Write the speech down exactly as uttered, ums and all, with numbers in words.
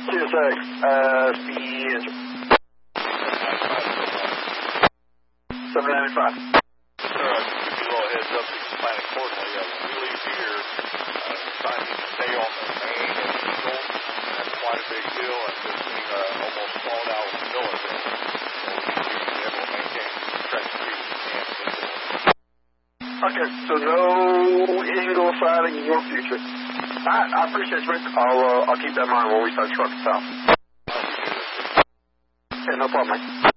T S A, uh, speed seven ninety-five. Sir, I'll give you a little heads up so you can plan accordingly. Uh, when we leave here, uh, it's time to stay on the main and control. That's quite a big deal, and this thing uh, almost stalled out with the Miller there. So we need to be able to maintain track speed as we can. Okay, so no Eagle sighting in your future. Alright, I appreciate you, Rick. I'll, uh, I'll keep that in mind when we start trucking south. I appreciate it, sir. Okay, no problem, mate.